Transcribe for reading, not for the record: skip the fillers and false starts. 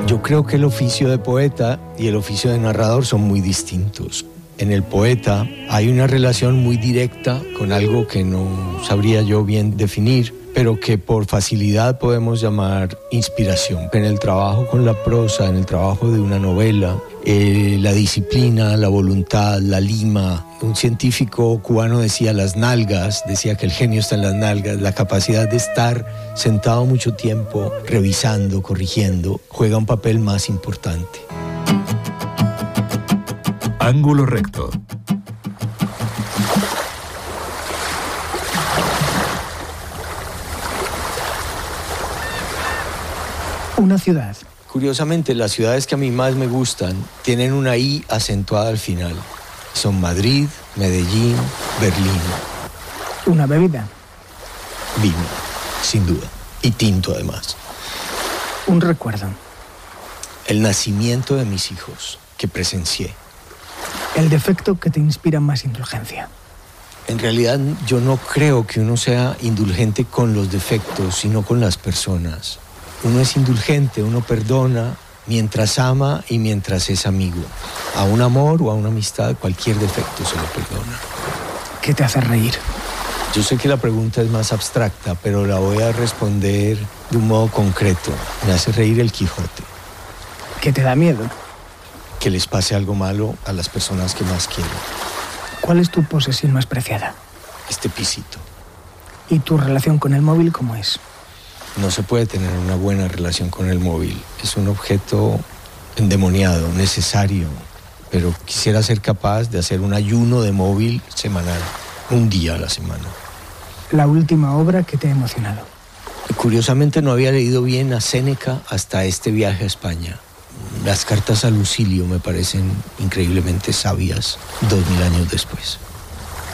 Yo creo que el oficio de poeta y el oficio de narrador son muy distintos. En el poeta hay una relación muy directa con algo que no sabría yo bien definir, pero que por facilidad podemos llamar inspiración. En el trabajo con la prosa, en el trabajo de una novela, la disciplina, la voluntad, la lima. Un científico cubano decía las nalgas, decía que el genio está en las nalgas, la capacidad de estar sentado mucho tiempo, revisando, corrigiendo, juega un papel más importante. Ángulo recto. Una ciudad. Curiosamente, las ciudades que a mí más me gustan tienen una I acentuada al final. Son Madrid, Medellín, Berlín. Una bebida. Vino, sin duda. Y tinto, además. Un recuerdo. El nacimiento de mis hijos, que presencié. El defecto que te inspira más indulgencia. En realidad, yo no creo que uno sea indulgente con los defectos, sino con las personas. Uno es indulgente, uno perdona mientras ama y mientras es amigo. A un amor o a una amistad, cualquier defecto se lo perdona. ¿Qué te hace reír? Yo sé que la pregunta es más abstracta, pero la voy a responder de un modo concreto. Me hace reír el Quijote. ¿Qué te da miedo? Que les pase algo malo a las personas que más quiero. ¿Cuál es tu posesión más preciada? Este pisito. ¿Y tu relación con el móvil cómo es? No se puede tener una buena relación con el móvil. Es un objeto endemoniado, necesario. Pero quisiera ser capaz de hacer un ayuno de móvil semanal, un día a la semana. La última obra que te ha emocionado. Curiosamente no había leído bien a Séneca hasta este viaje a España. Las cartas a Lucilio me parecen increíblemente sabias 2000 años después.